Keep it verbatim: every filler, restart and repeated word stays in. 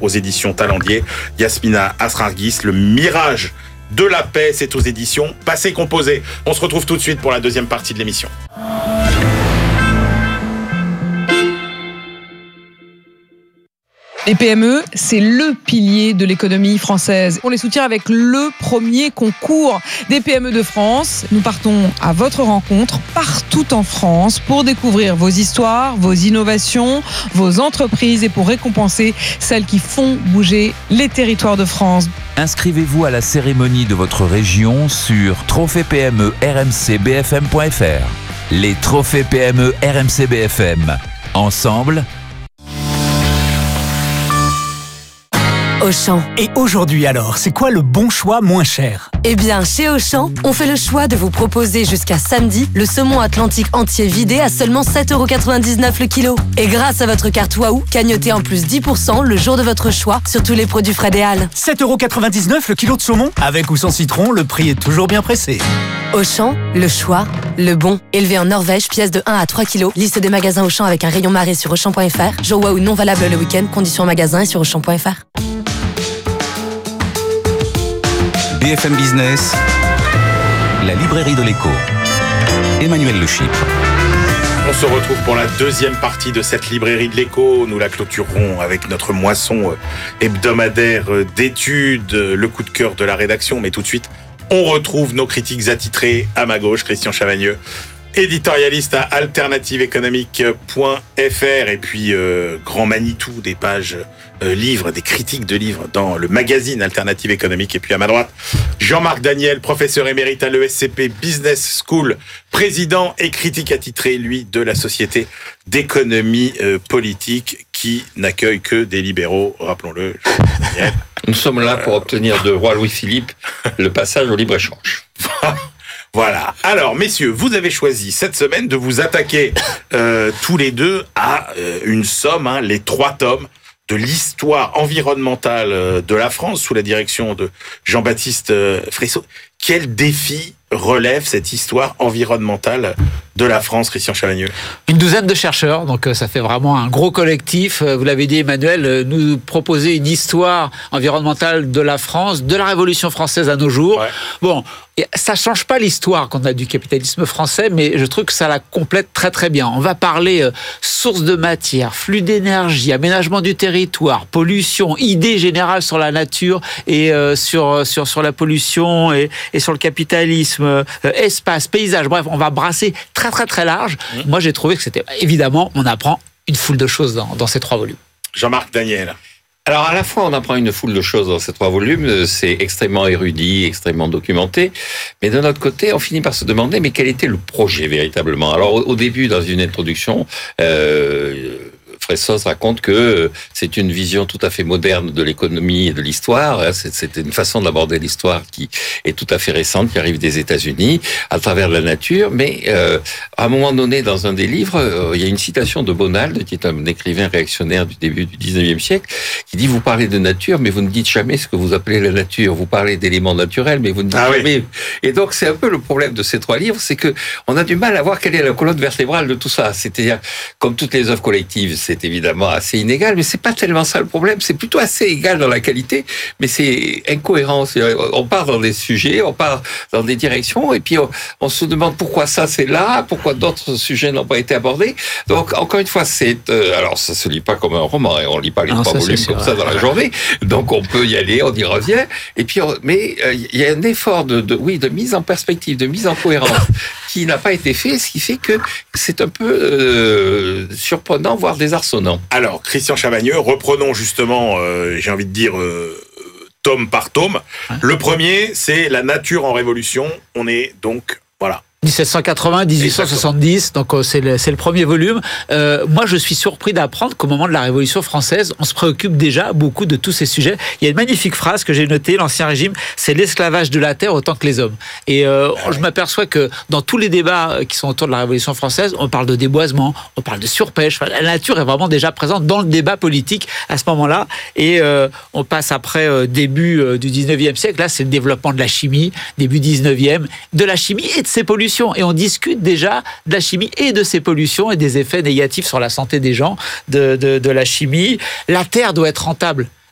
aux éditions Talendier. Yasmina Asrargis, Le Mirage de la paix, c'est aux éditions Passé Composé. On se retrouve tout de suite pour la deuxième partie de l'émission. Les P M E, c'est le pilier de l'économie française. On les soutient avec le premier concours des P M E de France. Nous partons à votre rencontre partout en France pour découvrir vos histoires, vos innovations, vos entreprises et pour récompenser celles qui font bouger les territoires de France. Inscrivez-vous à la cérémonie de votre région sur trophée P M E R M C B F M point F R. Les trophées P M E R M C B F M. Ensemble, Auchan. Et aujourd'hui alors, c'est quoi le bon choix moins cher ? Eh bien, chez Auchan, on fait le choix de vous proposer jusqu'à samedi le saumon atlantique entier vidé à seulement sept euros quatre-vingt-dix-neuf le kilo. Et grâce à votre carte Waouh, cagnotez en plus dix pour cent le jour de votre choix sur tous les produits Frais des Halles. sept euros quatre-vingt-dix-neuf le kilo de saumon ? Avec ou sans citron, le prix est toujours bien pressé. Auchan, le choix, le bon. Élevé en Norvège, pièce de un à trois kilos. Liste des magasins Auchan avec un rayon marée sur Auchan point F R. Jour Waouh non valable le week-end. Conditions en magasin et sur Auchan point F R. B F M Business, la librairie de l'écho. Emmanuel Le Chypre. On se retrouve pour la deuxième partie de cette librairie de l'écho. Nous la clôturerons avec notre moisson hebdomadaire d'études, le coup de cœur de la rédaction. Mais tout de suite, on retrouve nos critiques attitrés. À ma gauche, Christian Chavagneux, éditorialiste à alternative économique point F R et puis euh, grand Manitou des pages euh, livres, des critiques de livres dans le magazine Alternative économique. Et puis à ma droite, Jean-Marc Daniel, professeur émérite à l'E S C P Business School, président et critique attitré, lui, de la Société d'économie euh, politique qui n'accueille que des libéraux, rappelons-le. Daniel. Nous sommes là pour obtenir de roi Louis-Philippe le passage au libre-échange. Voilà. Alors, messieurs, vous avez choisi cette semaine de vous attaquer euh, tous les deux à euh, une somme, hein, les trois tomes de l'histoire environnementale de la France sous la direction de Jean-Baptiste euh, Fressot. Quel défi relève cette histoire environnementale de la France, Christian Chavagneux? Une douzaine de chercheurs, donc ça fait vraiment un gros collectif. Vous l'avez dit, Emmanuel, nous proposer une histoire environnementale de la France, de la Révolution française à nos jours. Ouais. Bon, ça change pas l'histoire qu'on a du capitalisme français, mais je trouve que ça la complète très très bien. On va parler euh, sources de matière, flux d'énergie, aménagement du territoire, pollution, idées générales sur la nature et euh, sur sur sur la pollution et, et sur le capitalisme, euh, espace, paysage. Bref, on va brasser très très très large. Mmh. Moi, j'ai trouvé que c'était évidemment, on apprend une foule de choses dans, dans ces trois volumes. Jean-Marc Daniel. Alors, à la fois, on apprend une foule de choses dans ces trois volumes, c'est extrêmement érudit, extrêmement documenté, mais d'un autre côté, on finit par se demander, mais quel était le projet véritablement? Alors, au, au début, dans une introduction, euh, Fressos raconte que c'est une vision tout à fait moderne de l'économie et de l'histoire. C'est une façon d'aborder l'histoire qui est tout à fait récente, qui arrive des États-Unis, à travers la nature. Mais euh, à un moment donné, dans un des livres, euh, il y a une citation de Bonald, qui est un écrivain réactionnaire du début du dix-neuvième siècle, qui dit « Vous parlez de nature, mais vous ne dites jamais ce que vous appelez la nature. Vous parlez d'éléments naturels, mais vous ne dites ah jamais... Oui. » Et donc, c'est un peu le problème de ces trois livres, c'est que on a du mal à voir quelle est la colonne vertébrale de tout ça. C'est-à-dire, comme toutes les œuvres collectives, c'est évidemment assez inégal, mais c'est pas tellement ça le problème. C'est plutôt assez égal dans la qualité, mais c'est incohérent. On part dans des sujets, on part dans des directions, et puis on, on se demande pourquoi ça c'est là, pourquoi d'autres sujets n'ont pas été abordés. Donc encore une fois, c'est euh, alors ça se lit pas comme un roman, et on lit pas les non, trois ça, volumes comme ça dans la journée. Donc on peut y aller, on y revient. Et puis, on, mais il euh, y a un effort de, de, oui, de mise en perspective, de mise en cohérence qui n'a pas été fait, ce qui fait que c'est un peu euh, surprenant, voire désarçonnant. Alors, Christian Chavagneux, reprenons justement, euh, j'ai envie de dire, euh, tome par tome. Ouais. Le premier, c'est La nature en révolution. On est donc, voilà. dix-sept cent quatre-vingts, dix-huit cent soixante-dix, donc c'est le, c'est le premier volume. Euh, moi, je suis surpris d'apprendre qu'au moment de la Révolution française, on se préoccupe déjà beaucoup de tous ces sujets. Il y a une magnifique phrase que j'ai notée, l'Ancien Régime, c'est l'esclavage de la terre autant que les hommes. Et euh, ah ouais. je m'aperçois que dans tous les débats qui sont autour de la Révolution française, on parle de déboisement, on parle de surpêche. Enfin, la nature est vraiment déjà présente dans le débat politique à ce moment-là. Et euh, on passe après euh, début euh, du dix-neuvième siècle. Là, c'est le développement de la chimie, début dix-neuvième, de la chimie et de ses pollutions. Et on discute déjà de la chimie et de ses pollutions et des effets négatifs sur la santé des gens de, de, de la chimie. La terre doit être rentable.